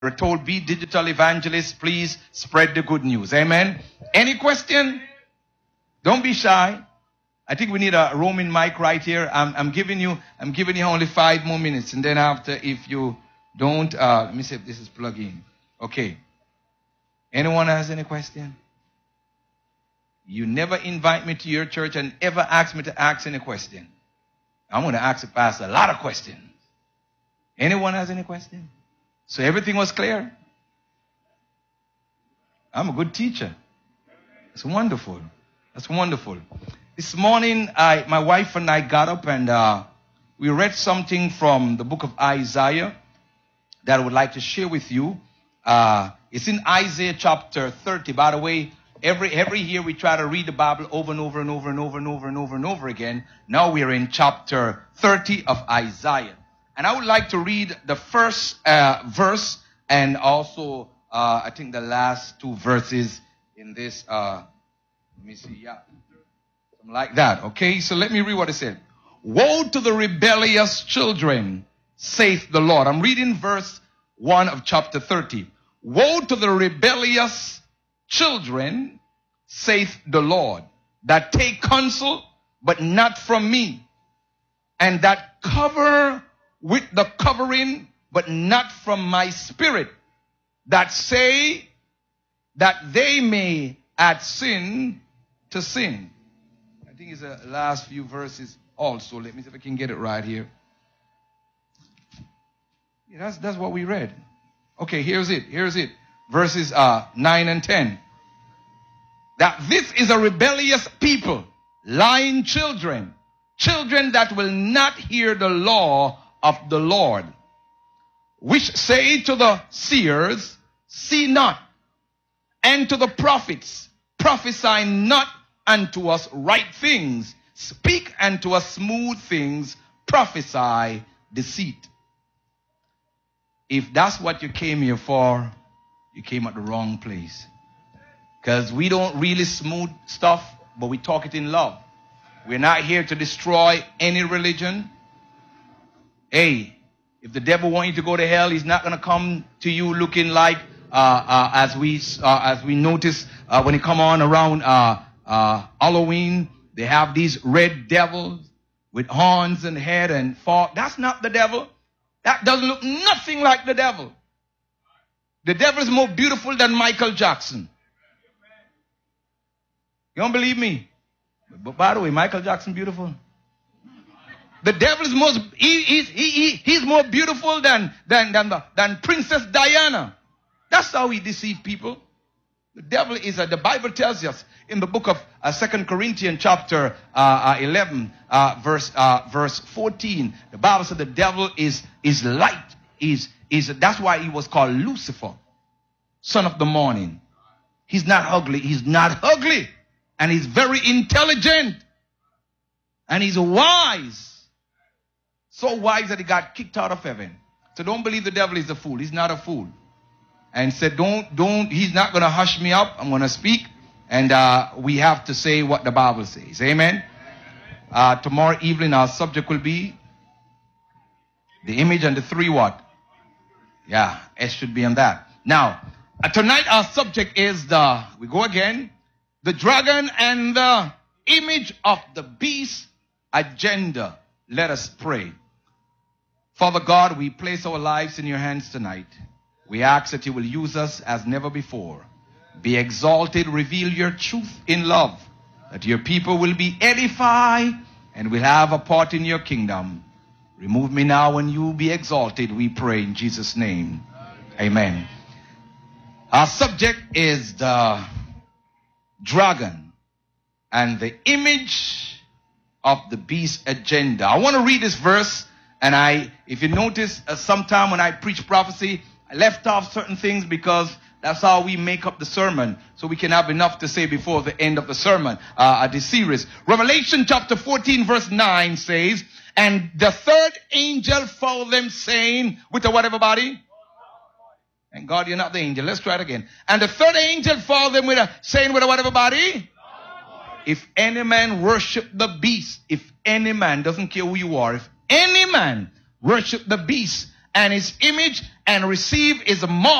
We're told, be digital evangelists, please spread the good news. Amen. Any question? Don't be shy. I think we need a roaming mic right here. I'm giving you only 5 more minutes. And then after, if you don't, let me see if this is plugged in. Okay. Anyone has any question? You never invite me to your church and ever ask me to ask any question. I'm going to ask the pastor a lot of questions. Anyone has any question? So everything was clear? I'm a good teacher. It's wonderful. That's wonderful. This morning, my wife and I got up and we read something from the book of Isaiah that I would like to share with you. It's in Isaiah chapter 30. By the way, every year we try to read the Bible over and over and over and over and over and over and over again. Now we are in chapter 30 of Isaiah. And I would like to read the first verse and also, I think the last 2 verses in this, let me see, yeah, something like that. Okay, so let me read what it said. Woe to the rebellious children, saith the Lord. I'm reading verse 1 of chapter 30. Woe to the rebellious children, saith the Lord, that take counsel, but not from me, and that cover with the covering, but not from my spirit, that say that they may add sin to sin. I think it's the last few verses also. Let me see if I can get it right here. Yeah, that's what we read. Okay, here's it. Verses 9 and 10. That this is a rebellious people, lying children, children that will not hear the law of the Lord, which say to the seers, see not, and to the prophets, prophesy not unto us right things, speak unto us smooth things, prophesy deceit. If that's what you came here for, you came at the wrong place. Because we don't really smooth stuff, but we talk it in love. We're not here to destroy any religion. Hey, if the devil wants you to go to hell, he's not going to come to you looking like, as we notice when he come on around Halloween, they have these red devils with horns and head and fall. That's not the devil. That doesn't look nothing like the devil. The devil is more beautiful than Michael Jackson. You don't believe me? But by the way, Michael Jackson beautiful. The devil is he's more beautiful than Princess Diana. That's how he deceived people. The devil is, the Bible tells us in the book of 2 Corinthians chapter 11, verse 14. The Bible said the devil is light. That's why he was called Lucifer, son of the morning. He's not ugly. He's not ugly. And he's very intelligent. And he's wise. So wise that he got kicked out of heaven. So don't believe the devil is a fool. He's not a fool. And said, he's not going to hush me up. I'm going to speak. And we have to say what the Bible says. Amen. Tomorrow evening our subject will be the image and the 3 what? Yeah, S should be on that. Now, tonight our subject is we go again, the dragon and the image of the beast agenda. Let us pray. Father God, we place our lives in your hands tonight. We ask that you will use us as never before. Be exalted, reveal your truth in love, that your people will be edified and will have a part in your kingdom. Remove me now and you be exalted, we pray in Jesus' name. Amen. Our subject is the dragon and the image of the beast agenda. I want to read this verse, and if you notice, sometime when I preach prophecy, I left off certain things because that's how we make up the sermon, so we can have enough to say before the end of the sermon, this series. Revelation chapter 14 verse 9 says, and the third angel followed them saying, with the what, everybody? And God, you're not the angel. Let's try it again. And the third angel followed them saying, with the what, everybody? If any man worship the beast, if any man, doesn't care who you are, if any man worship the beast and his image and receive his mark.